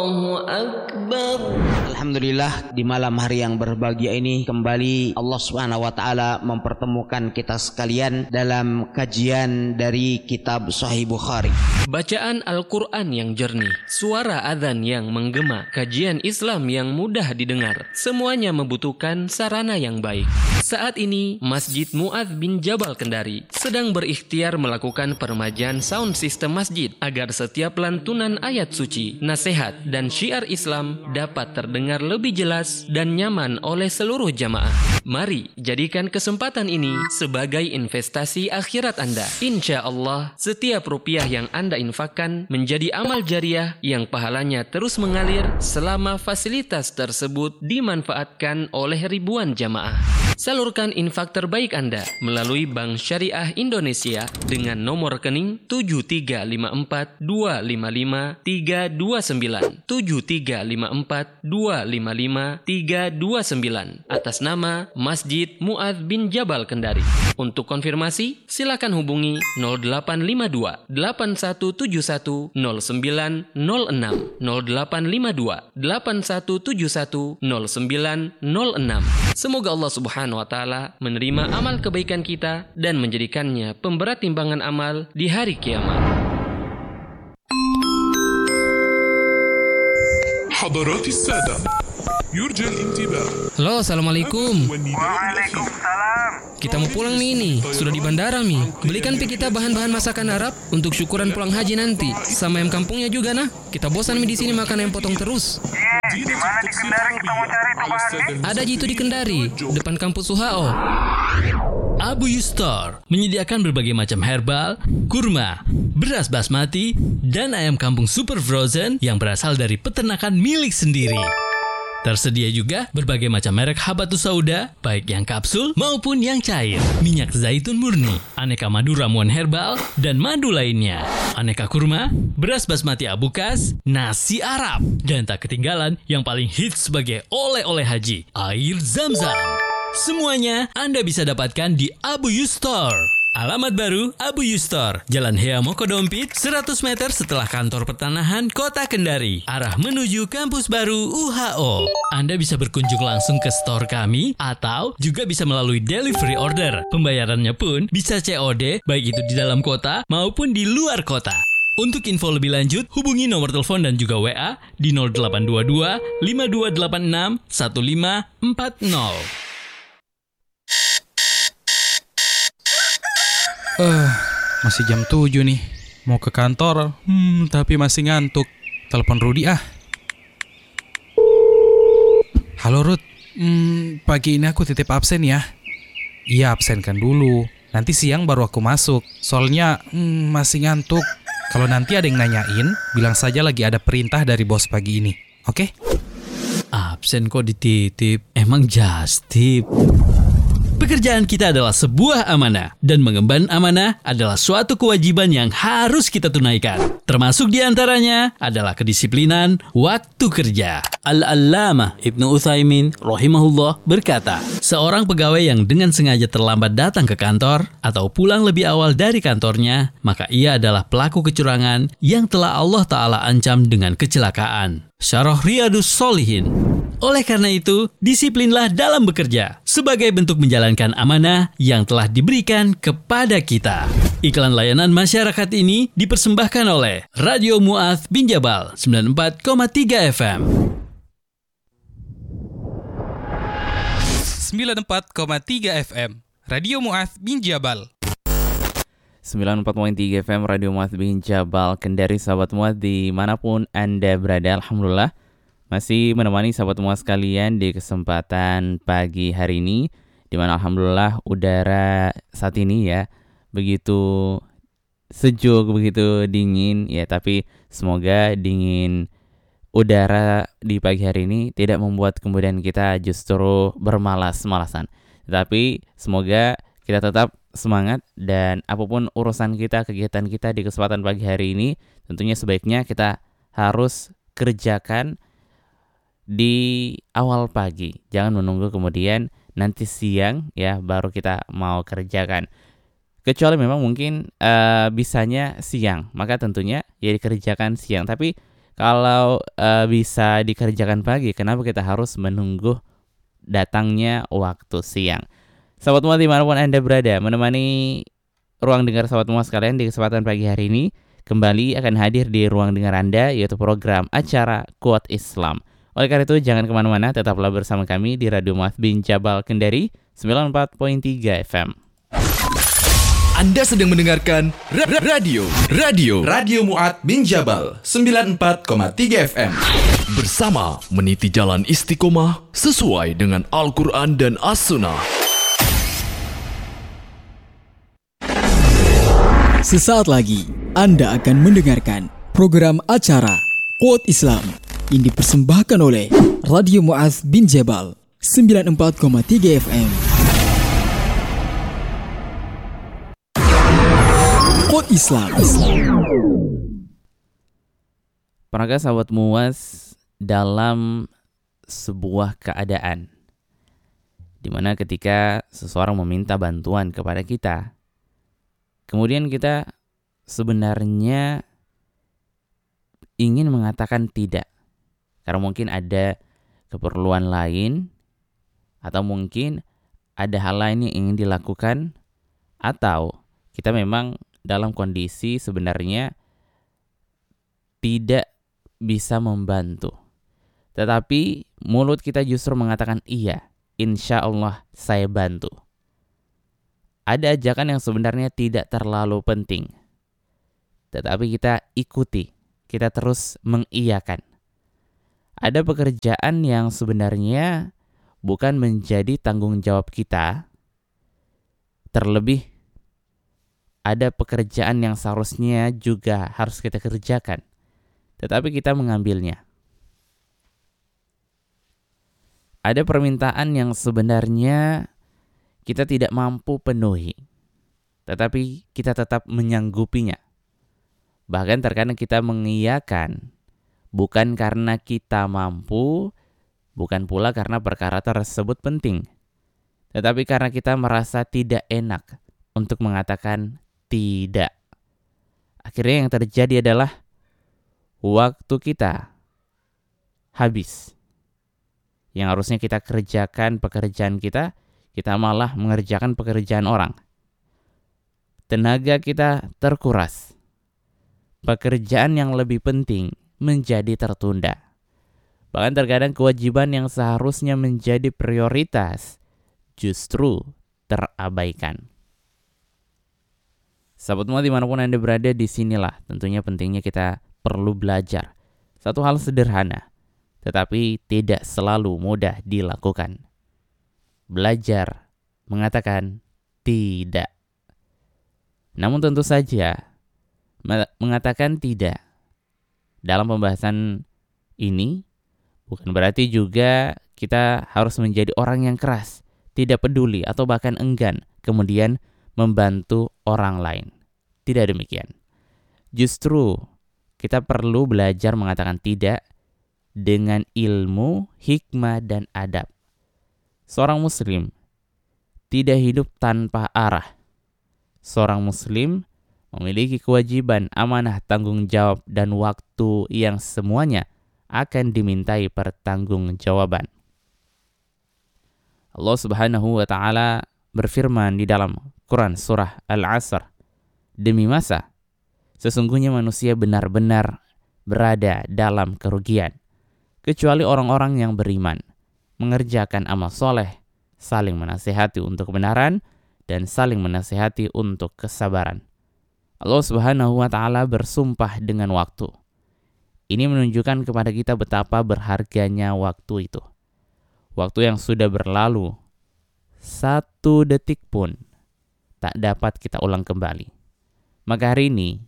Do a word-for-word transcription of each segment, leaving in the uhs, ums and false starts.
Allahu Akbar. Alhamdulillah, di malam hari yang berbahagia ini kembali Allah Subhanahu wa taala mempertemukan kita sekalian dalam kajian dari kitab Sahih Bukhari. Bacaan Al-Qur'an yang jernih, suara adzan yang menggema, kajian Islam yang mudah didengar, semuanya membutuhkan sarana yang baik. Saat ini Masjid Mu'adz bin Jabal Kendari sedang berikhtiar melakukan peremajaan sound system masjid agar setiap lantunan ayat suci, nasihat dan syiar Islam dapat terdengar lebih jelas dan nyaman oleh seluruh jamaah. Mari jadikan kesempatan ini sebagai investasi akhirat Anda. Insya Allah, setiap rupiah yang Anda infakkan menjadi amal jariah yang pahalanya terus mengalir selama fasilitas tersebut dimanfaatkan oleh ribuan jamaah. Salurkan infak terbaik Anda melalui Bank Syariah Indonesia dengan nomor rekening tujuh tiga lima empat dua lima lima tiga dua sembilan tujuh tiga lima empat dua lima lima tiga dua sembilan atas nama Masjid Mu'adz bin Jabal Kendari. Untuk konfirmasi, silakan hubungi nol delapan lima dua delapan satu tujuh satu nol sembilan nol enam nol delapan lima dua delapan satu tujuh satu nol sembilan nol enam. Semoga Allah Subhanahu wa taala menerima amal kebaikan kita dan menjadikannya pemberat timbangan amal di hari kiamat. حضرات السادة يرجى الانتباه. Halo, assalamualaikum. Waalaikumsalam. Kita mau pulang nih ini, sudah di bandara Mi. Belikan pi kita bahan-bahan masakan Arab untuk syukuran pulang haji nanti. Sama ayam kampungnya juga nah. Kita bosan Mi di sini makan ayam potong terus. Iya, di mana di Kendari kita mau cari tuh bahannya? Ada Ji itu di Kendari, depan kampus U H O. Abu Yustar menyediakan berbagai macam herbal, kurma, beras basmati, dan ayam kampung super frozen yang berasal dari peternakan milik sendiri. Tersedia juga berbagai macam merek habatus sauda, baik yang kapsul maupun yang cair, minyak zaitun murni, aneka madu ramuan herbal, dan madu lainnya, aneka kurma, beras basmati abukas, nasi Arab, dan tak ketinggalan yang paling hits sebagai oleh-oleh haji, air Zam-Zam. Semuanya Anda bisa dapatkan di Abu Yustar. Alamat baru Abu Yustar, Jalan Hea Mokodompit, seratus meter setelah kantor pertanahan Kota Kendari, arah menuju kampus baru U H O. Anda bisa berkunjung langsung ke store kami atau juga bisa melalui delivery order. Pembayarannya pun bisa C O D, baik itu di dalam kota maupun di luar kota. Untuk info lebih lanjut, hubungi nomor telepon dan juga W A di nol delapan dua dua lima dua delapan enam satu lima empat nol. Eh, uh, masih jam tujuh nih. Mau ke kantor, hmm, tapi masih ngantuk. Telepon Rudi ah. Halo Rud, hmm, pagi ini aku titip absen ya. Iya, absenkan dulu. Nanti siang baru aku masuk. Soalnya hmm, masih ngantuk. Kalau nanti ada yang nanyain, bilang saja lagi ada perintah dari bos pagi ini. Oke? Absen kok dititip? Emang just tip? Pekerjaan kita adalah sebuah amanah, dan mengemban amanah adalah suatu kewajiban yang harus kita tunaikan. Termasuk diantaranya adalah kedisiplinan waktu kerja. Al-Allamah Ibnu Utsaimin rahimahullah berkata, seorang pegawai yang dengan sengaja terlambat datang ke kantor atau pulang lebih awal dari kantornya, maka ia adalah pelaku kecurangan yang telah Allah Ta'ala ancam dengan kecelakaan. Syarah Riyadus Shalihin. Oleh karena itu, disiplinlah dalam bekerja sebagai bentuk menjalankan amanah yang telah diberikan kepada kita. Iklan layanan masyarakat ini dipersembahkan oleh Radio Mu'adz bin Jabal sembilan puluh empat koma tiga F M. sembilan puluh empat koma tiga F M, Radio Mu'adz bin Jabal. sembilan puluh empat koma tiga F M Radio Mu'adz bin Jabal Kendari, sahabat Mu'adz dimanapun Anda berada. Alhamdulillah masih menemani sahabat Mu'adz sekalian di kesempatan pagi hari ini, di mana alhamdulillah udara saat ini ya begitu sejuk, begitu dingin ya, tapi semoga dingin udara di pagi hari ini tidak membuat kemudian kita justru bermalas-malasan. Tetapi semoga kita tetap semangat, dan apapun urusan kita, kegiatan kita di kesempatan pagi hari ini, tentunya sebaiknya kita harus kerjakan di awal pagi. Jangan menunggu kemudian nanti siang ya baru kita mau kerjakan. Kecuali memang mungkin uh, bisanya siang, maka tentunya ya dikerjakan siang. Tapi Kalau uh, bisa dikerjakan pagi, kenapa kita harus menunggu datangnya waktu siang? Sahabat Muat dimanapun Anda berada, menemani ruang dengar sahabat Muat sekalian di kesempatan pagi hari ini, kembali akan hadir di ruang dengar Anda, yaitu program acara Quote Islam. Oleh karena itu, jangan kemana-mana, tetaplah bersama kami di Radio Muat bin Jabal Kendari, sembilan puluh empat koma tiga F M. Anda sedang mendengarkan ra- ra- Radio Radio Radio Muat bin Jabal sembilan puluh empat koma tiga F M. Bersama meniti jalan istiqomah sesuai dengan Al-Quran dan As-Sunnah. Sesaat lagi Anda akan mendengarkan program acara Quote Islam yang dipersembahkan oleh Radio Mu'adz bin Jabal sembilan puluh empat koma tiga F M. Quote Islam. Pernahkah sahabat Mu'adz dalam sebuah keadaan di mana ketika seseorang meminta bantuan kepada kita, kemudian kita sebenarnya ingin mengatakan tidak, karena mungkin ada keperluan lain, atau mungkin ada hal lain yang ingin dilakukan, atau kita memang dalam kondisi sebenarnya tidak bisa membantu. Tetapi mulut kita justru mengatakan iya, insya Allah saya bantu. Ada ajakan yang sebenarnya tidak terlalu penting, tetapi kita ikuti, kita terus mengiyakan. Ada pekerjaan yang sebenarnya bukan menjadi tanggung jawab kita, terlebih ada pekerjaan yang seharusnya juga harus kita kerjakan, tetapi kita mengambilnya. Ada permintaan yang sebenarnya kita tidak mampu penuhi, tetapi kita tetap menyanggupinya. Bahkan terkadang kita mengiyakan bukan karena kita mampu, bukan pula karena perkara tersebut penting, tetapi karena kita merasa tidak enak untuk mengatakan tidak. Akhirnya yang terjadi adalah waktu kita habis. Yang harusnya kita kerjakan pekerjaan kita, kita malah mengerjakan pekerjaan orang. Tenaga kita terkuras. Pekerjaan yang lebih penting menjadi tertunda. Bahkan terkadang kewajiban yang seharusnya menjadi prioritas justru terabaikan. Sahabat Mu'adz dimanapun Anda berada, disinilah tentunya pentingnya kita perlu belajar. Satu hal sederhana, tetapi tidak selalu mudah dilakukan. Belajar mengatakan tidak. Namun tentu saja mengatakan tidak dalam pembahasan ini bukan berarti juga kita harus menjadi orang yang keras, tidak peduli atau bahkan enggan kemudian membantu orang lain. Tidak demikian. Justru kita perlu belajar mengatakan tidak dengan ilmu, hikmah, dan adab. Seorang muslim tidak hidup tanpa arah. Seorang muslim memiliki kewajiban, amanah, tanggung jawab, dan waktu yang semuanya akan dimintai pertanggungjawaban. Allah Subhanahu wa Ta'ala berfirman di dalam Quran surah Al-Asr, demi masa sesungguhnya manusia benar-benar berada dalam kerugian, kecuali orang-orang yang beriman, mengerjakan amal soleh, saling menasihati untuk kebenaran, dan saling menasihati untuk kesabaran. Allah Subhanahu wa Ta'ala bersumpah dengan waktu. Ini menunjukkan kepada kita betapa berharganya waktu itu. Waktu yang sudah berlalu, satu detik pun tak dapat kita ulang kembali. Maka hari ini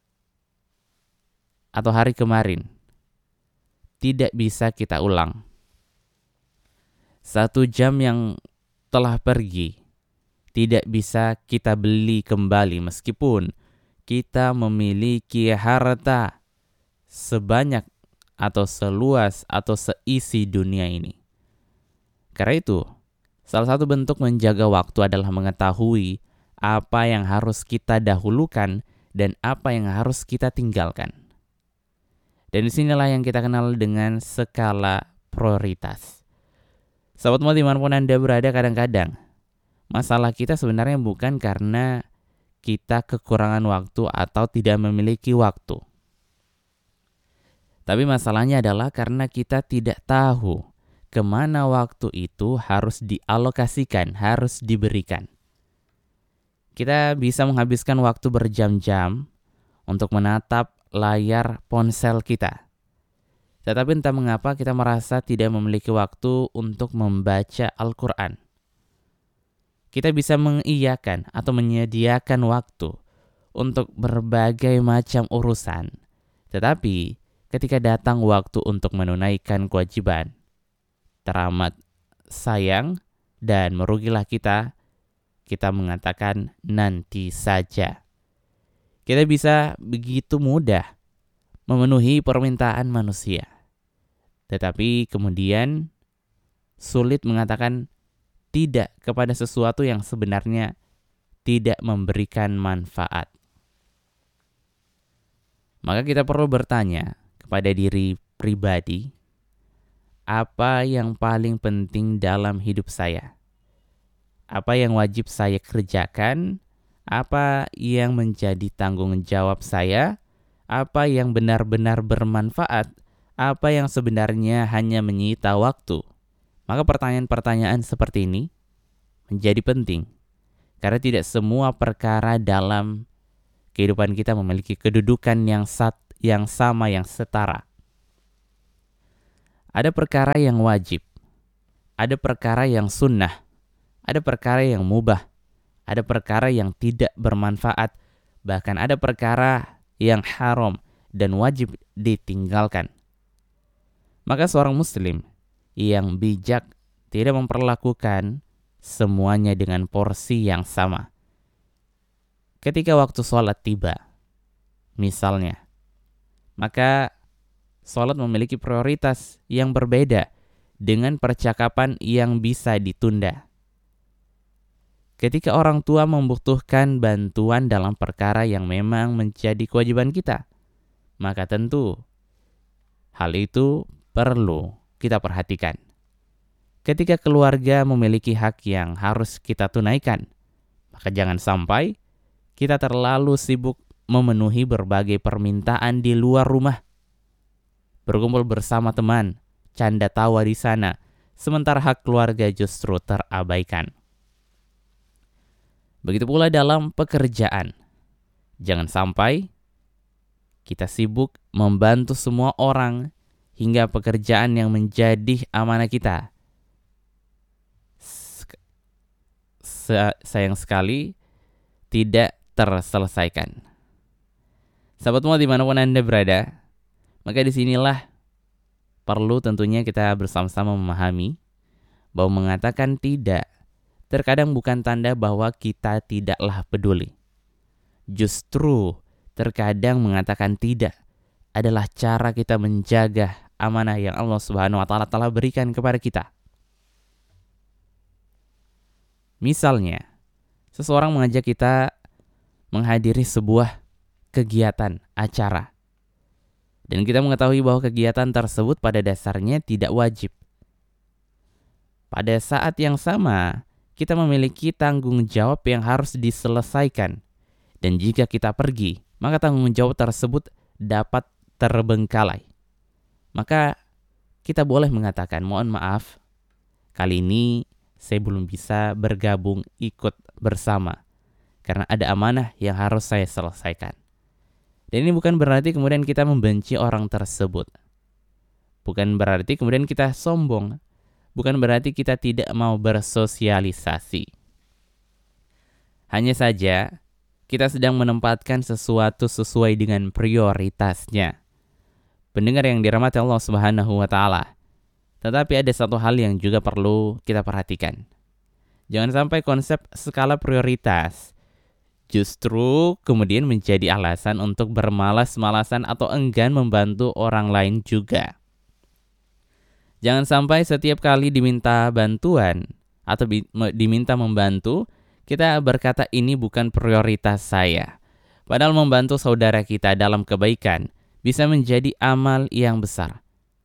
atau hari kemarin tidak bisa kita ulang. Satu jam yang telah pergi tidak bisa kita beli kembali meskipun kita memiliki harta sebanyak atau seluas atau seisi dunia ini. Karena itu, salah satu bentuk menjaga waktu adalah mengetahui apa yang harus kita dahulukan dan apa yang harus kita tinggalkan. Dan disinilah yang kita kenal dengan skala prioritas. Sahabat Mu'adz dimanapun Anda berada, kadang-kadang masalah kita sebenarnya bukan karena kita kekurangan waktu atau tidak memiliki waktu. Tapi masalahnya adalah karena kita tidak tahu kemana waktu itu harus dialokasikan, harus diberikan. Kita bisa menghabiskan waktu berjam-jam untuk menatap layar ponsel kita. Tetapi entah mengapa kita merasa tidak memiliki waktu untuk membaca Al-Quran. Kita bisa mengiyakan atau menyediakan waktu untuk berbagai macam urusan. Tetapi ketika datang waktu untuk menunaikan kewajiban, teramat sayang dan merugilah kita, kita mengatakan nanti saja. Kita bisa begitu mudah memenuhi permintaan manusia. Tetapi kemudian sulit mengatakan tidak kepada sesuatu yang sebenarnya tidak memberikan manfaat. Maka kita perlu bertanya kepada diri pribadi, apa yang paling penting dalam hidup saya? Apa yang wajib saya kerjakan? Apa yang menjadi tanggung jawab saya? Apa yang benar-benar bermanfaat? Apa yang sebenarnya hanya menyita waktu? Maka pertanyaan-pertanyaan seperti ini menjadi penting. Karena tidak semua perkara dalam kehidupan kita memiliki kedudukan yang sat, yang sama, yang setara. Ada perkara yang wajib, ada perkara yang sunnah, ada perkara yang mubah, ada perkara yang tidak bermanfaat, bahkan ada perkara yang haram dan wajib ditinggalkan. Maka seorang muslim yang bijak tidak memperlakukan semuanya dengan porsi yang sama. Ketika waktu sholat tiba, misalnya, maka sholat memiliki prioritas yang berbeda dengan percakapan yang bisa ditunda. Ketika orang tua membutuhkan bantuan dalam perkara yang memang menjadi kewajiban kita, maka tentu hal itu perlu kita perhatikan. Ketika keluarga memiliki hak yang harus kita tunaikan, maka jangan sampai kita terlalu sibuk memenuhi berbagai permintaan di luar rumah. Berkumpul bersama teman, canda tawa di sana, sementara hak keluarga justru terabaikan. Begitu pula dalam pekerjaan. Jangan sampai kita sibuk membantu semua orang hingga pekerjaan yang menjadi amanah kita sayang sekali tidak terselesaikan. Sahabat Mu'adz dimanapun Anda berada, maka disinilah perlu tentunya kita bersama-sama memahami bahwa mengatakan tidak terkadang bukan tanda bahwa kita tidaklah peduli. Justru terkadang mengatakan tidak adalah cara kita menjaga amanah yang Allah Subhanahu wa taala telah berikan kepada kita. Misalnya, seseorang mengajak kita menghadiri sebuah kegiatan, acara. Dan kita mengetahui bahwa kegiatan tersebut pada dasarnya tidak wajib. Pada saat yang sama, kita memiliki tanggung jawab yang harus diselesaikan. Dan jika kita pergi, maka tanggung jawab tersebut dapat terbengkalai. Maka kita boleh mengatakan, mohon maaf, kali ini saya belum bisa bergabung ikut bersama. Karena ada amanah yang harus saya selesaikan. Dan ini bukan berarti kemudian kita membenci orang tersebut. Bukan berarti kemudian kita sombong. Bukan berarti kita tidak mau bersosialisasi. Hanya saja, kita sedang menempatkan sesuatu sesuai dengan prioritasnya. Pendengar yang dirahmati Allah Subhanahu wa taala. Tetapi ada satu hal yang juga perlu kita perhatikan. Jangan sampai konsep skala prioritas justru kemudian menjadi alasan untuk bermalas-malasan atau enggan membantu orang lain juga. Jangan sampai setiap kali diminta bantuan atau bi- diminta membantu, kita berkata ini bukan prioritas saya. Padahal membantu saudara kita dalam kebaikan, bisa menjadi amal yang besar.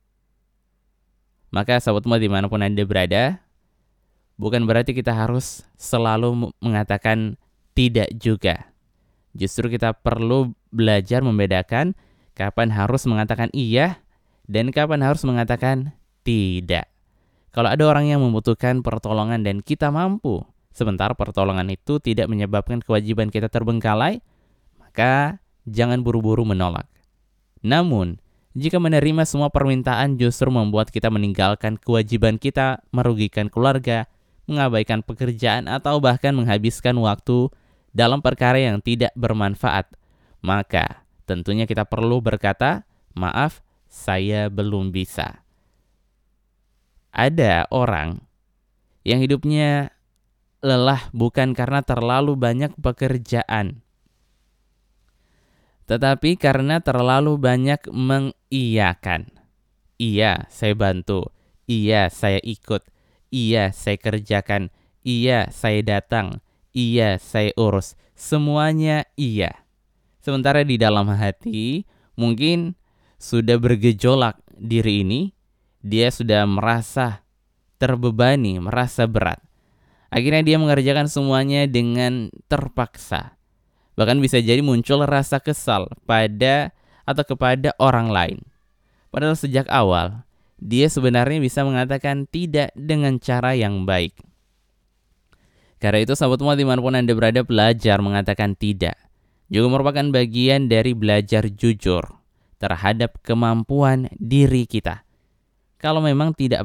Maka sahabat Mu'adz dimanapun Anda berada, bukan berarti kita harus selalu mengatakan tidak juga. Justru kita perlu belajar membedakan kapan harus mengatakan iya dan kapan harus mengatakan tidak. Kalau ada orang yang membutuhkan pertolongan dan kita mampu, sementara pertolongan itu tidak menyebabkan kewajiban kita terbengkalai, maka jangan buru-buru menolak. Namun, jika menerima semua permintaan justru membuat kita meninggalkan kewajiban kita, merugikan keluarga, mengabaikan pekerjaan, atau bahkan menghabiskan waktu dalam perkara yang tidak bermanfaat, maka tentunya kita perlu berkata, maaf, saya belum bisa. Ada orang yang hidupnya lelah bukan karena terlalu banyak pekerjaan, tetapi karena terlalu banyak mengiyakan. Iya, saya bantu. Iya, saya ikut. Iya, saya kerjakan. Iya, saya datang. Iya, saya urus. Semuanya iya. Sementara di dalam hati mungkin sudah bergejolak diri ini. Dia sudah merasa terbebani, merasa berat. Akhirnya dia mengerjakan semuanya dengan terpaksa. Bahkan bisa jadi muncul rasa kesal pada atau kepada orang lain. Padahal sejak awal, dia sebenarnya bisa mengatakan tidak dengan cara yang baik. Karena itu sahabat Mu'adz dimanapun Anda berada, belajar mengatakan tidak juga merupakan bagian dari belajar jujur terhadap kemampuan diri kita. Kalau memang tidak